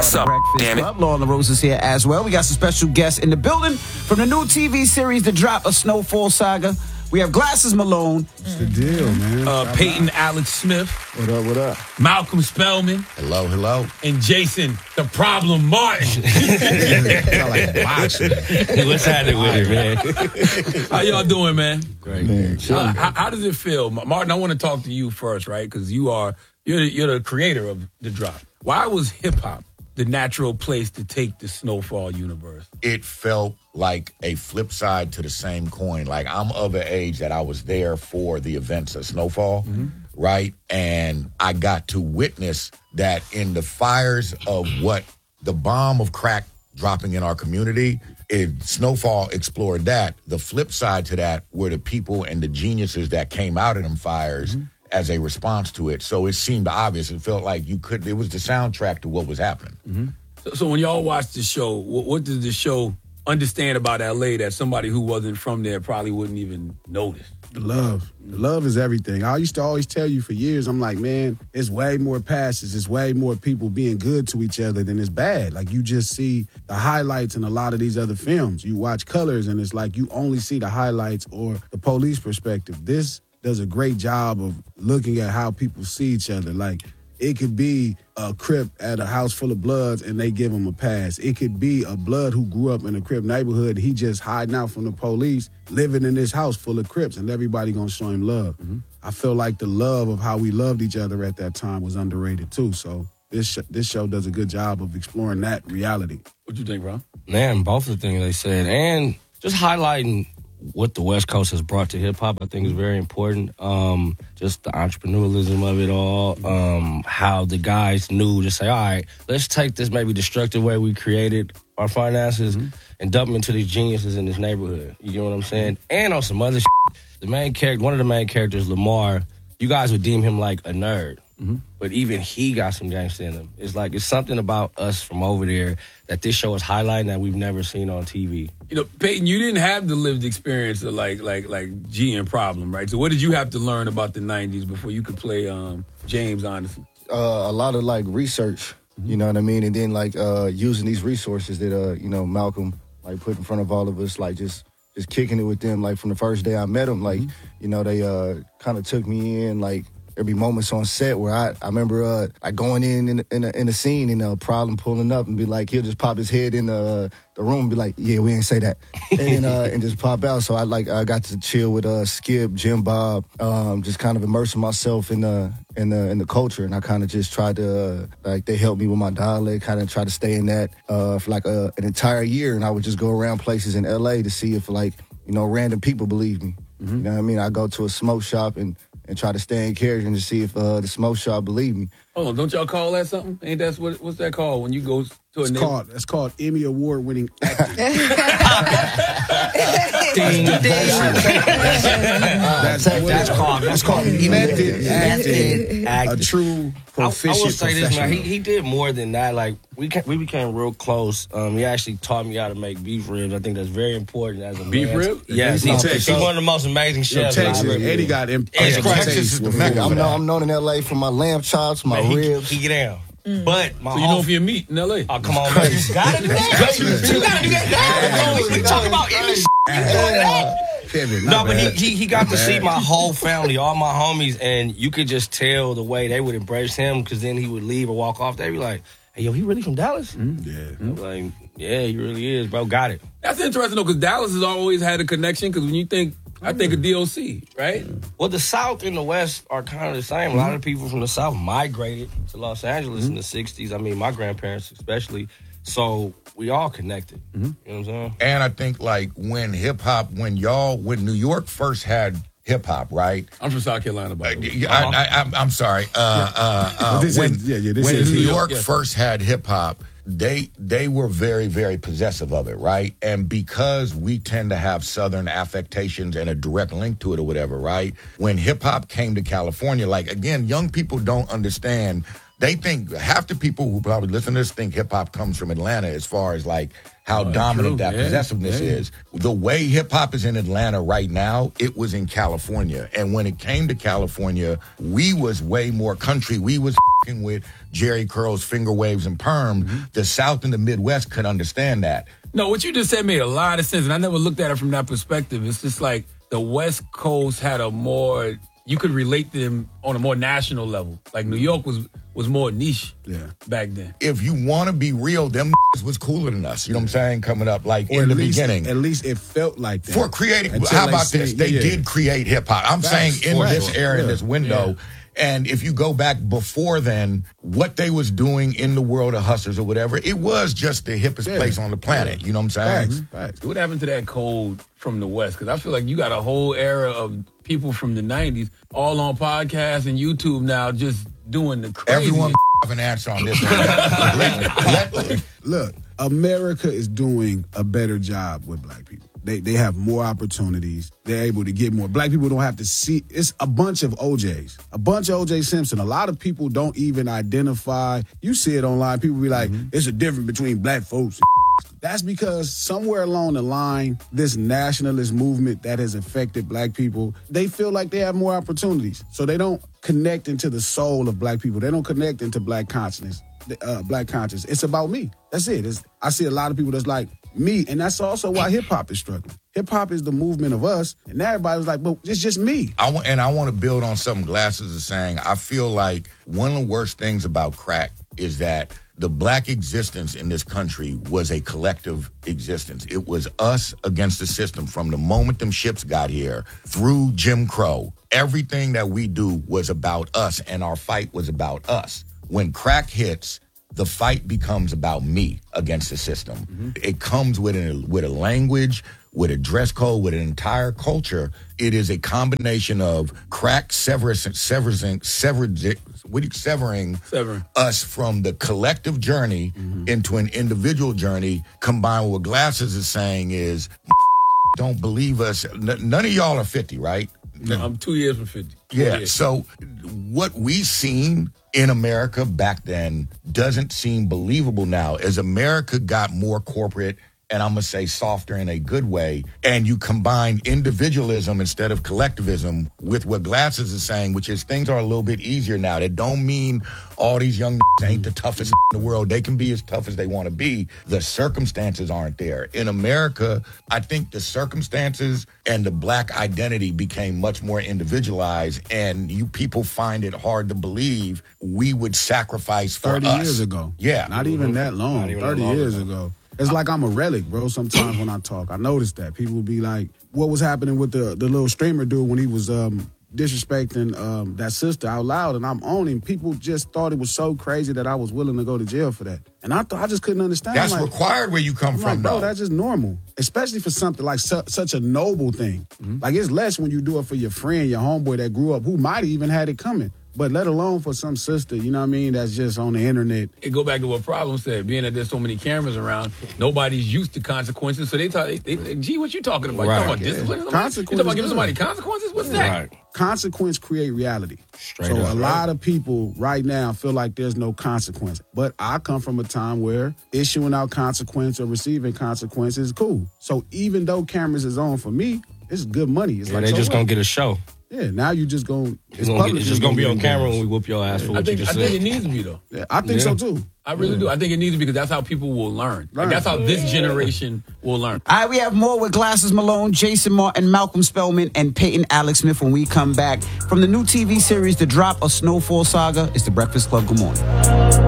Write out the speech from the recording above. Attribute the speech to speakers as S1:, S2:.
S1: What's up, damn it?
S2: Law LaRose is here as well. We got some special guests in the building from the new TV series, The Drop, A Snowfall Saga. We have Glasses Malone.
S3: What's the deal, man?
S4: Peyton Alex Smith.
S3: What up, what up?
S4: Malcolm Spellman.
S5: Hello, hello.
S4: And Jason, the Problem Martin.
S6: What's happening with it, man?
S4: How y'all doing, man?
S6: Great.
S3: Man,
S4: How does it feel? Martin, I want to talk to you first, right? Because you're the creator of The Drop. Why was hip-hop the natural place to take the Snowfall universe?
S5: It felt like a flip side to the same coin. Like, I'm of an age that I was there for the events of Snowfall, right? And I got to witness that in the fires of what the bomb of crack dropping in our community, Snowfall explored that. The flip side to that were the people and the geniuses that came out of them fires as a response to it. So it seemed obvious. It felt like it was the soundtrack to what was happening.
S4: So when y'all watch the show, what does the show understand about L.A. that somebody who wasn't from there probably wouldn't even notice?
S3: The love. The love is everything. I used to always tell you for years, I'm like, man, it's way more passes. It's way more people being good to each other than it's bad. Like, you just see the highlights in a lot of these other films. You watch Colors, and it's like you only see the highlights or the police perspective. This does a great job of looking at how people see each other. Like, it could be a Crip at a house full of Bloods and they give him a pass. It could be a Blood who grew up in a Crip neighborhood. He just hiding out from the police, living in this house full of Crips, and everybody gonna show him love. I feel like the love of how we loved each other at that time was underrated too. So this show does a good job of exploring that reality.
S4: What you think, Ron?
S6: Man, both of the things they said, and just highlighting what the West Coast has brought to hip-hop, I think is very important. Just the entrepreneurialism of it all, how the guys knew to say, all right, let's take this maybe destructive way we created our finances and dump them into these geniuses in this neighborhood. You know what I'm saying? And on some other shit, one of the main characters, Lamar, you guys would deem him like a nerd. But even he got some gangsta in him. It's something about us from over there that this show is highlighting that we've never seen on TV.
S4: You know, Peyton, you didn't have the lived experience of like G and Problem, right? So what did you have to learn about the 90s before you could play James, honestly?
S7: A lot of like research, you know what I mean? And then like using these resources that, Malcolm like put in front of all of us, like just kicking it with them. Like from the first day I met them, like, they kind of took me in, like, there'd be moments on set where I remember going in a scene and Problem pulling up and be like, he'll just pop his head in the room and be like, yeah, we ain't say that, and just pop out. So I got to chill with Skip, Jim Bob, just kind of immersing myself in the culture, and I kind of just tried to they helped me with my dialect, kind of try to stay in that for like an entire year, and I would just go around places in LA to see if random people believe me. You know what I mean? I go to a smoke shop and try to stay in character and to see if the smoke shop believe me.
S4: Oh, don't y'all call that something? Ain't that what's that called when you go to a neighborhood?
S3: It's called Emmy Award winning acting. That's called method acting. A true proficient
S6: I will say this, man.
S3: professional.
S6: He did more than that. Like we became real close. He actually taught me how to make beef ribs. I think that's very important as a
S4: Beef
S6: man.
S4: rib?
S6: Yes, he's one of the most amazing chefs.
S3: Texas,
S6: I've ever
S3: Eddie
S6: been.
S3: got
S5: Texas is the mecca.
S7: I'm known in LA for my lamb chops, my ribs.
S6: He get down. But my
S4: So you know if you're meat in L.A.
S6: Oh, come on, man. You gotta do that. You gotta do that. We talk about every No, but he got to see my whole family, all my homies, and you could just tell the way they would embrace him, because then he would leave or walk off. They'd be like, hey, yo, he really from Dallas?
S3: Yeah.
S6: I'm like, yeah, he really is, bro. Got it.
S4: That's interesting, though, because Dallas has always had a connection, because when you think, I think of DOC, right?
S6: Well, the South and the West are kind of the same. A lot of people from the South migrated to Los Angeles in the 60s. I mean, my grandparents especially. So we all connected. You know what I'm saying?
S5: And I think, like, when New York first had hip-hop, right?
S4: I'm from South Carolina, by the way.
S5: I'm sorry. When New York first had hip-hop, they were very, very possessive of it, right? And because we tend to have Southern affectations and a direct link to it or whatever, right? When hip-hop came to California, like, again, young people don't understand. They think, half the people who probably listen to this think hip-hop comes from Atlanta as far as, like, how dominant that possessiveness is. The way hip-hop is in Atlanta right now, it was in California. And when it came to California, we was way more country. We was fucking with Jerry curls, finger waves, and perm, the South and the Midwest could understand that.
S4: No, what you just said made a lot of sense, and I never looked at it from that perspective. It's just like the West Coast had a more, you could relate to them on a more national level. Like New York was more niche back then.
S5: If you want to be real, them was cooler than us. You know what I'm saying? Coming up, like
S3: Or
S5: in the
S3: at least-
S5: beginning.
S3: At least it felt like that.
S5: For creating,
S3: Until
S5: how
S3: they
S5: about
S3: say-
S5: this? They
S3: yeah.
S5: did create hip hop. I'm
S3: Facts,
S5: saying in
S3: for
S5: this
S3: sure.
S5: era, in
S3: Yeah.
S5: this window. And if you go back before then, what they was doing in the world of hustlers or whatever, it was just the hippest place on the planet. You know what I'm saying?
S3: Facts.
S4: What happened to that code from the West? Because I feel like you got a whole era of people from the 90s all on podcasts and YouTube now just doing the crazy.
S5: Everyone have an answer on this one.
S3: Look, America is doing a better job with black people. They have more opportunities. They're able to get more. Black people don't have to see. It's a bunch of OJs. A bunch of OJ Simpson. A lot of people don't even identify. You see it online. People be like, it's a difference between black folks. That's because somewhere along the line, this nationalist movement that has affected black people, they feel like they have more opportunities. So they don't connect into the soul of black people. They don't connect into black consciousness. Black conscience. It's about me. That's it. I see a lot of people that's like me, and that's also why hip hop is struggling. Hip hop is the movement of us, and everybody was like, "But it's just me."
S5: I want to build on something Glasses is saying. I feel like one of the worst things about crack is that the black existence in this country was a collective existence. It was us against the system from the moment them ships got here through Jim Crow. Everything that we do was about us, and our fight was about us. When crack hits, the fight becomes about me against the system. It comes with a language, with a dress code, with an entire culture. It is a combination of crack severing us from the collective journey into an individual journey, combined with what Glasses is saying is, don't believe us. None of y'all are 50, right?
S4: No, I'm 2 years from 50.
S5: Yeah,
S4: years.
S5: so what we seen in America back then doesn't seem believable now. As America got more corporate, and I'm going to say softer in a good way, and you combine individualism instead of collectivism with what Glasses is saying, which is things are a little bit easier now. That don't mean all these young ain't the toughest in the world. They can be as tough as they want to be. The circumstances aren't there. In America, I think the circumstances and the black identity became much more individualized, and you people find it hard to believe we would sacrifice for
S3: 30
S5: us.
S3: years ago.
S5: Yeah.
S3: Not even that long.
S6: Not even
S3: 30
S6: that long
S3: years
S6: ago.
S3: ago. It's like I'm a relic, bro, sometimes when I talk. I notice that. People be like, what was happening with the little streamer dude when he was disrespecting that sister out loud, and I'm on him. People just thought it was so crazy that I was willing to go to jail for that. And I just couldn't understand.
S5: That's
S3: I'm like,
S5: required where you come
S3: I'm
S5: from,
S3: like, bro,
S5: though.
S3: that's just normal. Especially for something like such a noble thing. Like, it's less when you do it for your friend, your homeboy that grew up, who might have even had it coming. But let alone for some sister, you know what I mean, that's just on the internet.
S4: It go back to what Problem said. Being that there's so many cameras around, nobody's used to consequences. So they talk, gee, what you talking about?
S6: Right.
S4: You talking about discipline? You
S3: Consequences
S4: talking about giving
S3: good.
S4: somebody consequences? What's that?
S6: Right.
S3: Consequence create reality.
S6: Straight
S3: so
S6: up,
S3: a lot of people right now feel like there's no consequence. But I come from a time where issuing out consequence or receiving consequence is cool. So even though cameras is on for me, it's good money. It's
S6: Yeah,
S3: like,
S6: they
S3: so
S6: just
S3: what?
S6: gonna get a show.
S3: Yeah, now you just going
S6: It's just gonna be on camera when we whoop your ass for
S4: I
S6: what you
S4: think
S6: just
S4: it
S6: said.
S4: needs to be, though.
S3: Yeah, I think so too.
S4: I really do. I think it needs to be because that's how people will learn. Like,
S3: Right.
S4: that's how this generation will learn.
S2: All right, we have more with Glasses Malone, Jason Martin, Malcolm Spellman, and Peyton Alex Smith when we come back. From the new TV series, The Drop, A Snowfall Saga, it's The Breakfast Club. Good morning.